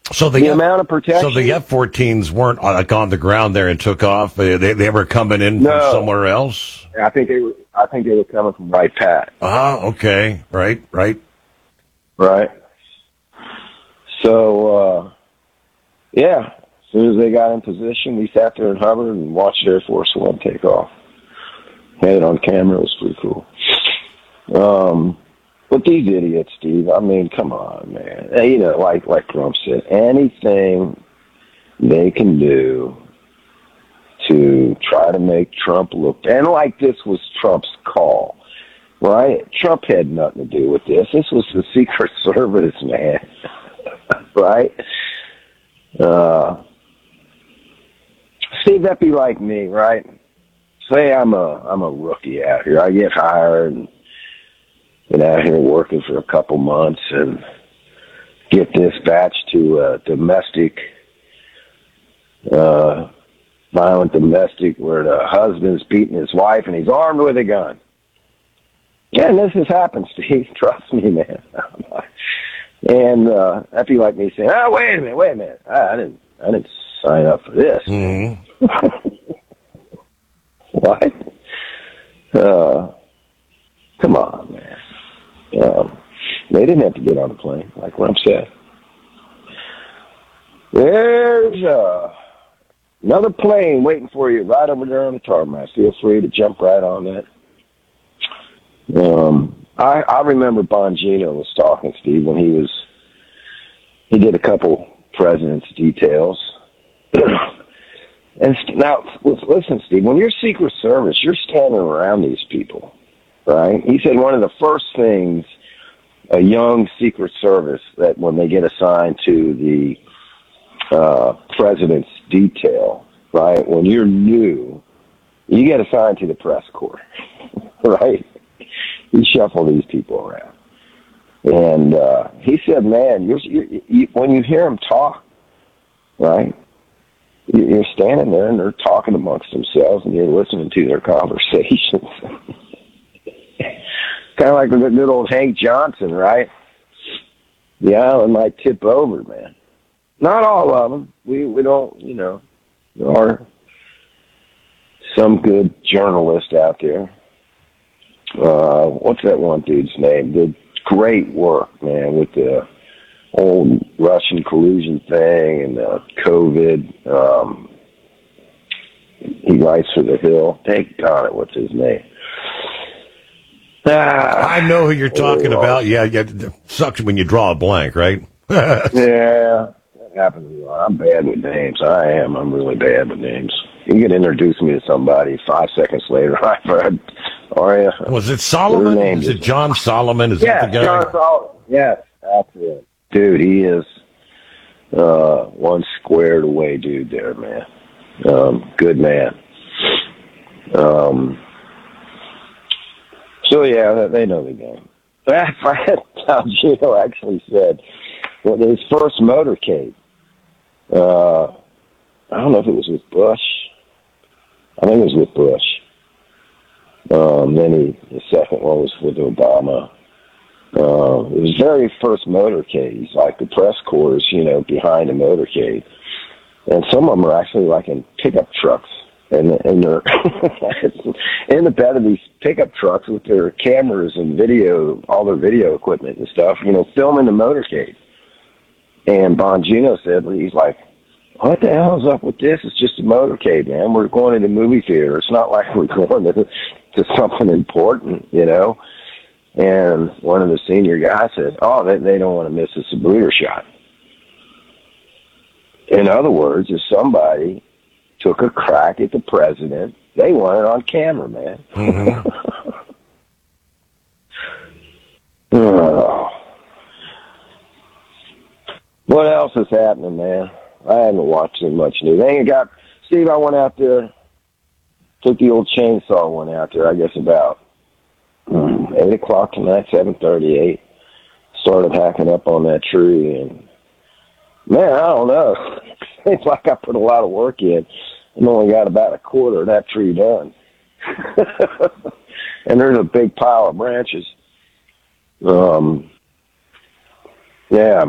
So the amount of protection. So the F-14s weren't like on the ground there and took off. They were coming in from somewhere else. I think they were coming from Wright Pat. Okay, right. So as soon as they got in position, we sat there in Hubbard and watched Air Force One take off. Had it on camera. It was pretty cool. But these idiots, Steve, I mean, come on, man. You know, like Trump said, anything they can do to try to make Trump look, and like this was Trump's call, right? Trump had nothing to do with this. This was the Secret Service, man, right? Steve, that'd be like me, right? Say I'm a rookie out here. I get hired and been out here working for a couple months and get dispatched to a violent domestic where the husband's beating his wife and he's armed with a gun. Yeah, and this has happened, Steve. Trust me, man. And that'd be like me saying, wait a minute. I didn't sign up for this. Mm-hmm. What? Come on, man. They didn't have to get on the plane, like Rump said. There's another plane waiting for you right over there on the tarmac. Feel free to jump right on that. I remember Bongino was talking, Steve, when he did a couple president's details. And now, listen, Steve, when you're Secret Service, you're standing around these people, right? He said one of the first things a young Secret Service, that when they get assigned to the president's detail, right, when you're new, you get assigned to the press corps, right? You shuffle these people around. And he said, man, when you hear them talk, right, you're standing there and they're talking amongst themselves and you're listening to their conversations. Kind of like the good old Hank Johnson, right? The island might tip over, man. Not all of them. We don't, you know, there are some good journalists out there. What's that one dude's name? Did great work, man, with the whole Russian collusion thing and COVID. He writes for The Hill. Thank God, what's his name? I know who you're talking about. Yeah, it sucks when you draw a blank, right? Yeah, that happens a lot. I'm bad with names. I'm really bad with names. You can introduce me to somebody 5 seconds later. I've heard. Was it Solomon? Is it John Solomon? Is that the guy? John Solomon. Yes, that's it. Dude, he is one squared away dude there, man. Good man. So, yeah, they know the game. Gino actually said, well, his first motorcade, I don't know if it was with Bush. I think it was with Bush. Then the second one was with Obama. It was very first motorcade. He's like the press corps, you know, behind the motorcade. And some of them are actually like in pickup trucks. And they're in the bed of these pickup trucks with their cameras and video, all their video equipment and stuff, you know, filming the motorcade. And Bongino said, he's like, what the hell is up with this? It's just a motorcade, man. We're going to the movie theater. It's not like we're going to something important, you know. And one of the senior guys said, they don't want to miss a Sabluder shot. In other words, if somebody took a crack at the president, they want it on camera, man. Mm-hmm. What else is happening, man? I haven't watched too much news. Steve, I went out there, took the old chainsaw, went out there, I guess about 8 o'clock tonight, 7:38. Started hacking up on that tree, and man, I don't know. It's like I put a lot of work in and only got about a quarter of that tree done. And there's a big pile of branches. Yeah,